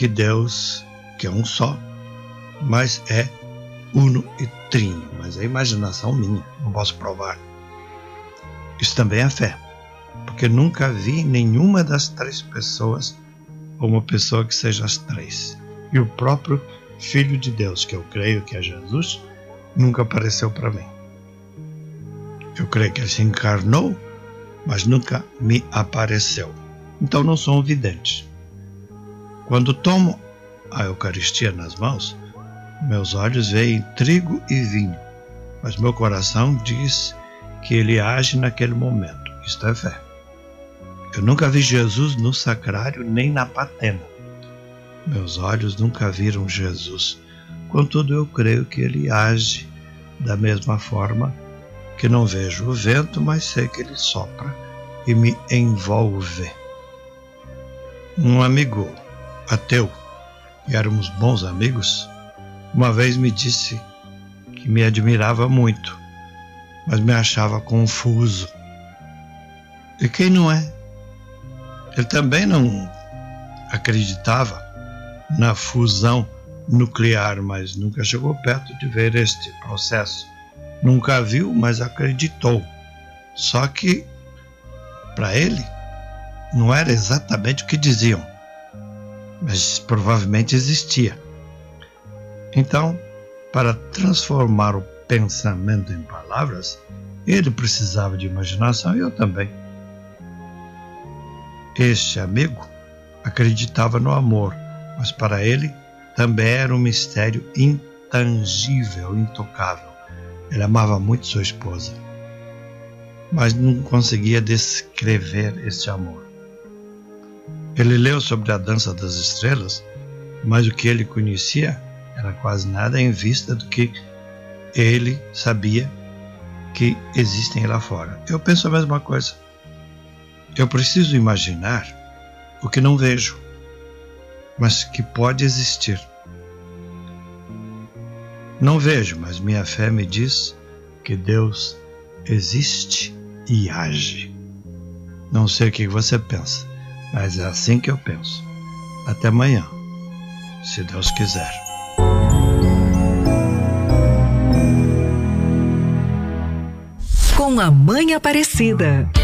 que Deus, que é um só, mas é uno e trino. Mas é imaginação minha, não posso provar. Isso também é fé, porque nunca vi nenhuma das três pessoas ou uma pessoa que seja as três. E o próprio Filho de Deus, que eu creio que é Jesus, nunca apareceu para mim. Eu creio que ele se encarnou, mas nunca me apareceu. Então não sou um vidente. Quando tomo a Eucaristia nas mãos, meus olhos veem trigo e vinho, mas meu coração diz que ele age naquele momento. Isto é fé. Eu nunca vi Jesus no sacrário nem na patena. Meus olhos nunca viram Jesus. Contudo, eu creio que ele age da mesma forma que não vejo o vento, mas sei que ele sopra e me envolve. Um amigo ateu, e éramos bons amigos, uma vez me disse que me admirava muito, mas me achava confuso. E quem não é? Ele também não acreditava na fusão nuclear, mas nunca chegou perto de ver este processo. Nunca viu, mas acreditou. Só que, para ele, não era exatamente o que diziam, mas provavelmente existia. Então, para transformar o pensamento em palavras, ele precisava de imaginação e eu também. Este amigo acreditava no amor, mas para ele também era um mistério intangível, intocável. Ele amava muito sua esposa, mas não conseguia descrever este amor. Ele leu sobre a dança das estrelas, mas o que ele conhecia era quase nada em vista do que ele sabia que existem lá fora. Eu penso a mesma coisa. Eu preciso imaginar o que não vejo, mas que pode existir. Não vejo, mas minha fé me diz que Deus existe e age. Não sei o que você pensa, mas é assim que eu penso. Até amanhã, se Deus quiser. Com a Mãe Aparecida.